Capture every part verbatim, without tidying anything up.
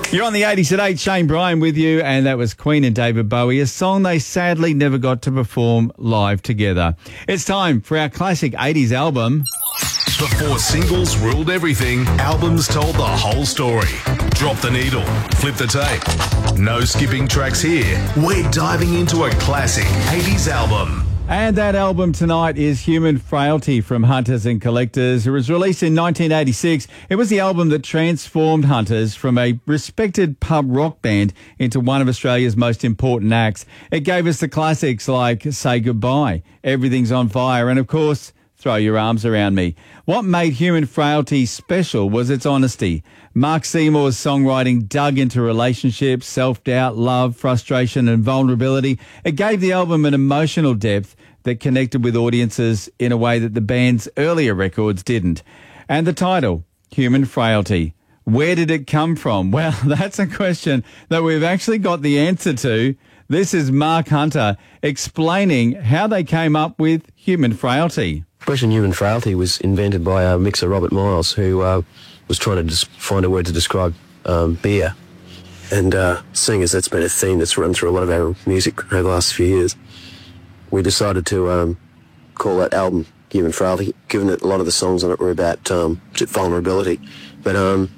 You're on the eighties at eight, Shane Bryan with you, and that was Queen and David Bowie, a song they sadly never got to perform live together. It's time for our classic eighties album. Before singles ruled everything, albums told the whole story. Drop the needle, flip the tape. No skipping tracks here. We're diving into a classic eighties album. And that album tonight is Human Frailty from Hunters and Collectors. It was released in nineteen eighty-six. It was the album that transformed Hunters from a respected pub rock band into one of Australia's most important acts. It gave us the classics like Say Goodbye, Everything's on Fire, and of course, Throw Your Arms Around Me. What made Human Frailty special was its honesty. Mark Seymour's songwriting dug into relationships, self-doubt, love, frustration and vulnerability. It gave the album an emotional depth that connected with audiences in a way that the band's earlier records didn't. And the title, Human Frailty. Where did it come from? Well, that's a question that we've actually got the answer to. This is Mark Hunter explaining how they came up with Human Frailty. The expression Human Frailty was invented by a mixer, Robert Miles, who uh, was trying to dis- find a word to describe um, beer. And uh, seeing as that's been a theme that's run through a lot of our music over the last few years, we decided to um, call that album Human Frailty, given that a lot of the songs on it were about um, vulnerability. But, um,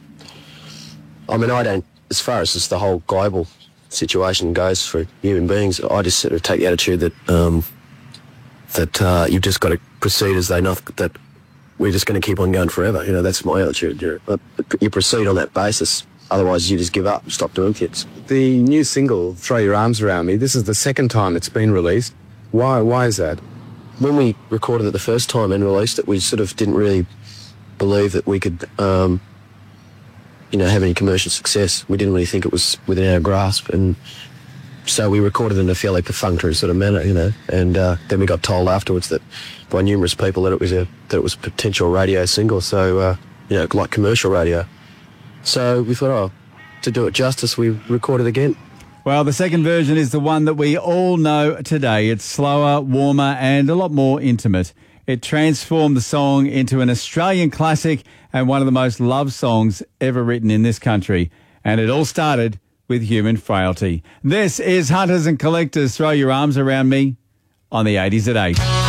I mean, I don't, as far as just the whole global situation goes for human beings, I just sort of take the attitude that um, that uh, you've just got to proceed as though not, that we're just going to keep on going forever. You know, that's my attitude. You know, you proceed on that basis. Otherwise, you just give up and stop doing kids. The new single, Throw Your Arms Around Me, this is the second time it's been released. Why Why is that? When we recorded it the first time and released it, we sort of didn't really believe that we could, um, you know, have any commercial success. We didn't really think it was within our grasp. And so we recorded it in a fairly perfunctory sort of manner, you know, and uh, then we got told afterwards that by numerous people that it was a that it was a potential radio single, so, uh, you know, like commercial radio. So we thought, oh, to do it justice, we recorded again. Well, the second version is the one that we all know today. It's slower, warmer, and a lot more intimate. It transformed the song into an Australian classic and one of the most loved songs ever written in this country. And it all started with Human Frailty. This is Hunters and Collectors, Throw Your Arms Around Me on the eighties at eight.